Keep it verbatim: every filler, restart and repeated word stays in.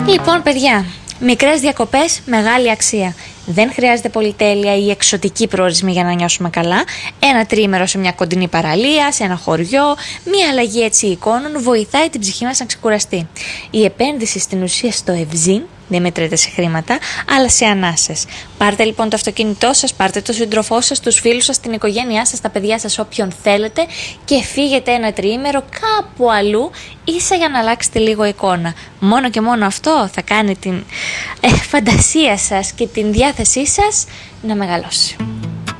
Λοιπόν, παιδιά, μικρές διακοπές, μεγάλη αξία. Δεν χρειάζεται πολυτέλεια ή εξωτικοί προορισμοί για να νιώσουμε καλά. Ένα τριήμερο σε μια κοντινή παραλία, σε ένα χωριό, μια αλλαγή έτσι εικόνων βοηθάει την ψυχή μας να ξεκουραστεί. Η επένδυση στην ουσία στο ευζήν δεν μετρείται σε χρήματα, αλλά σε ανάσες. Πάρτε λοιπόν το αυτοκίνητό σας, πάρτε τον σύντροφό σας, τους φίλους σας, την οικογένειά σας, τα παιδιά σας, όποιον θέλετε και φύγετε ένα τριήμερο κάπου αλλού, ίσα για να αλλάξετε λίγο εικόνα. Μόνο και μόνο αυτό θα κάνει την ε, φαντασία σας και την διάθεσή σας να μεγαλώσει.